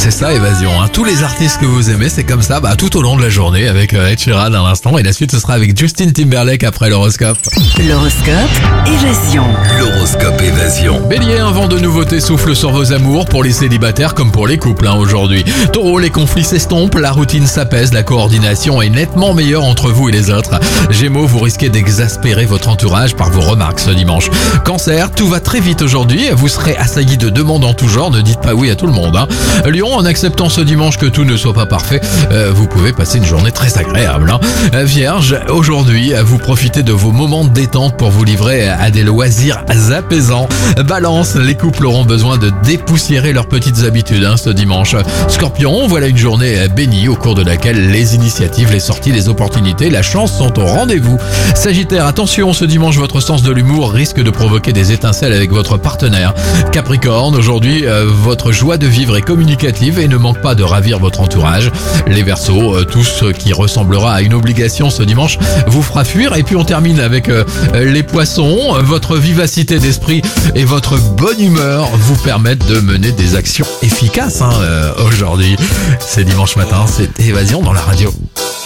C'est ça, Évasion. Tous les artistes que vous aimez, c'est comme ça tout au long de la journée avec Ed Sheeran à l'instant. Et la suite, ce sera avec Justin Timberlake après l'horoscope. L'horoscope Évasion. L'horoscope Évasion. Bélier, un vent de nouveauté souffle sur vos amours pour les célibataires comme pour les couples aujourd'hui. Taureau, les conflits s'estompent, la routine s'apaise, la coordination est nettement meilleure entre vous et les autres. Gémeaux, vous risquez d'exaspérer votre entourage par vos remarques ce dimanche. Cancer, tout va très vite aujourd'hui, vous serez assailli de demandes en tout genre, ne dites pas oui à tout le monde. Lion, en acceptant ce dimanche que tout ne soit pas parfait, vous pouvez passer une journée très agréable. Vierge, aujourd'hui, vous profitez de vos moments de détente pour vous livrer à des loisirs apaisants. Balance, les couples auront besoin de dépoussiérer leurs petites habitudes ce dimanche. Scorpion, voilà une journée bénie au cours de laquelle les initiatives, les sorties, les opportunités, la chance sont au rendez-vous. Sagittaire, attention, ce dimanche, votre sens de l'humour risque de provoquer des étincelles avec votre partenaire. Capricorne, aujourd'hui, votre joie de vivre est communicative et ne manque pas de ravir votre entourage. Les Verseaux, tout ce qui ressemblera à une obligation ce dimanche vous fera fuir. Et puis on termine avec les Poissons. Votre vivacité d'esprit et votre bonne humeur vous permettent de mener des actions efficaces aujourd'hui. C'est dimanche matin, c'est Évasion dans la radio.